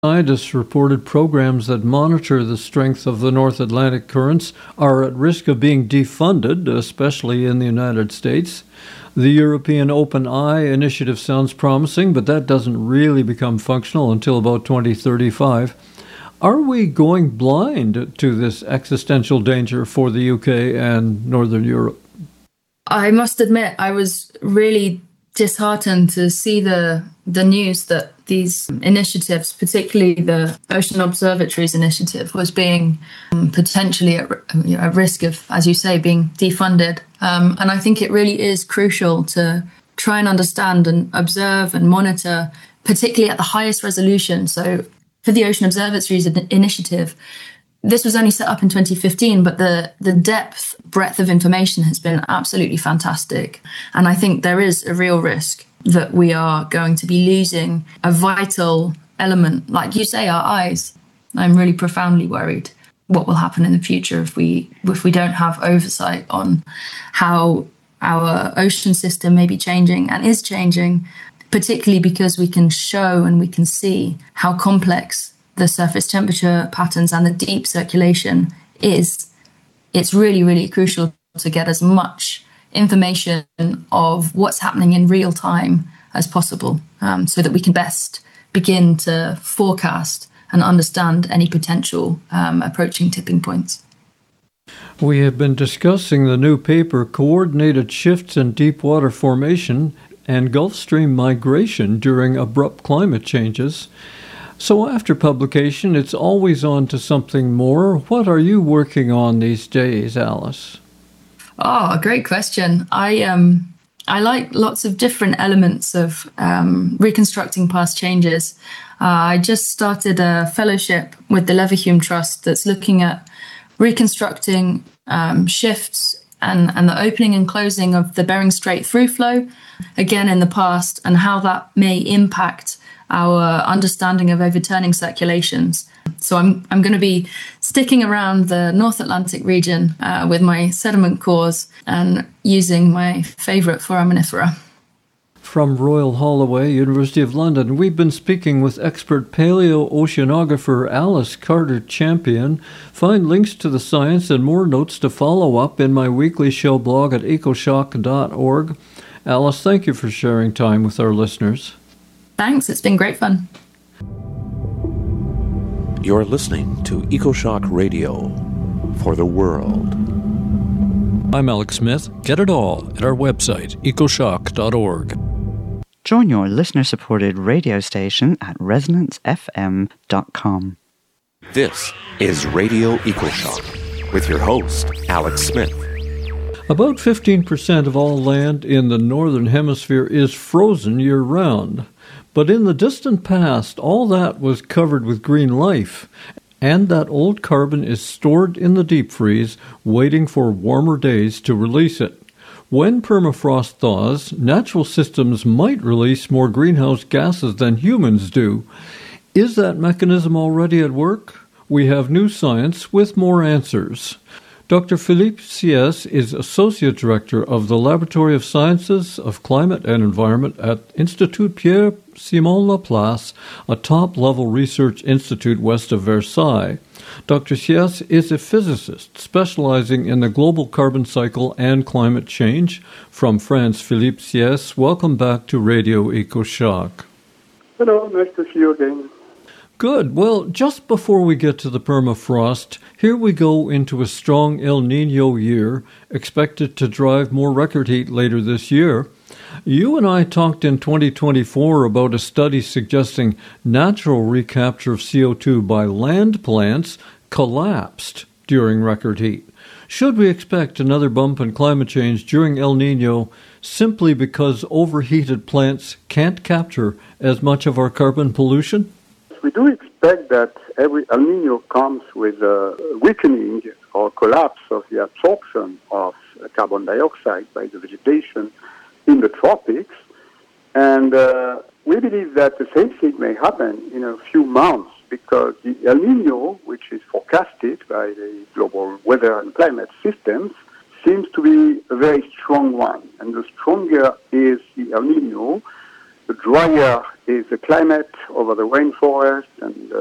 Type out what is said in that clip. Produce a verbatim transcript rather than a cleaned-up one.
Scientists reported programs that monitor the strength of the North Atlantic currents are at risk of being defunded, especially in the United States. The European Open Eye initiative sounds promising, but that doesn't really become functional until about twenty thirty-five. Are we going blind to this existential danger for the U K and Northern Europe? I must admit, I was really disheartened to see the the news that these initiatives, particularly the Ocean Observatories initiative, was being um, potentially at, you know, at risk of, as you say, being defunded. Um, and I think it really is crucial to try and understand and observe and monitor, particularly at the highest resolution. So for the Ocean Observatories initiative, this was only set up in twenty fifteen, but the, the depth, breadth of information has been absolutely fantastic. And I think there is a real risk that we are going to be losing a vital element, like you say, our eyes. I'm really profoundly worried what will happen in the future if we if we don't have oversight on how our ocean system may be changing and is changing, particularly because we can show and we can see how complex the surface temperature patterns and the deep circulation is. It's really, really crucial to get as much information of what's happening in real time as possible, um, so that we can best begin to forecast and understand any potential um, approaching tipping points. We have been discussing the new paper, Coordinated Shifts in Deep Water Formation and Gulf Stream Migration During Abrupt Climate Changes. So after publication, it's always on to something more. What are you working on these days, Alice? Oh, great question. I um I like lots of different elements of um, reconstructing past changes. Uh, I just started a fellowship with the Leverhulme Trust that's looking at reconstructing um, shifts and, and the opening and closing of the Bering Strait through flow, again in the past, and how that may impact our understanding of overturning circulations. So I'm I'm going to be sticking around the North Atlantic region uh, with my sediment cores and using my favourite foraminifera. From Royal Holloway, University of London, we've been speaking with expert paleoceanographer Alice Carter-Champion. Find links to the science and more notes to follow up in my weekly show blog at ecoshock dot org. Alice, thank you for sharing time with our listeners. Thanks, it's been great fun. You're listening to EcoShock Radio for the world. I'm Alex Smith. Get it all at our website, ecoshock dot org. Join your listener-supported radio station at resonance f m dot com. This is Radio EcoShock with your host, Alex Smith. About fifteen percent of all land in the Northern Hemisphere is frozen year-round. But in the distant past, all that was covered with green life, and that old carbon is stored in the deep freeze, waiting for warmer days to release it. When permafrost thaws, natural systems might release more greenhouse gases than humans do. Is that mechanism already at work? We have new science with more answers. Doctor Philippe Sieyès is Associate Director of the Laboratory of Sciences of Climate and Environment at Institut Pierre-Simon Laplace, a top-level research institute west of Versailles. Doctor Sieyès is a physicist specializing in the global carbon cycle and climate change. From France, Philippe Sieyès, welcome back to Radio EcoShock. Hello, nice to see you again. Good. Well, just before we get to the permafrost, here we go into a strong El Niño year, expected to drive more record heat later this year. You and I talked in twenty twenty-four about a study suggesting natural recapture of C O two by land plants collapsed during record heat. Should we expect another bump in climate change during El Niño simply because overheated plants can't capture as much of our carbon pollution? We do expect that every El Niño comes with a weakening or collapse of the absorption of carbon dioxide by the vegetation in the tropics. And uh, we believe that the same thing may happen in a few months because the El Niño, which is forecasted by the global weather and climate systems, seems to be a very strong one. And the stronger is the El Niño, the drier is the climate over the rainforest, and